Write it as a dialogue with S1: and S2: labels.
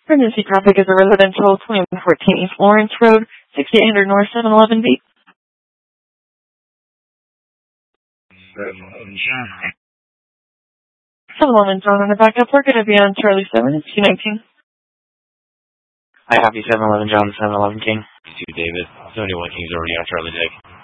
S1: Emergency traffic is a residential 2114 East Lawrence Road, 6800 North 711B. 711 John on the backup. We're going to be on Charlie 7. It's 219.
S2: I copy 711 John, 711 King.
S3: 2 David. 71 King's already on Charlie Dick.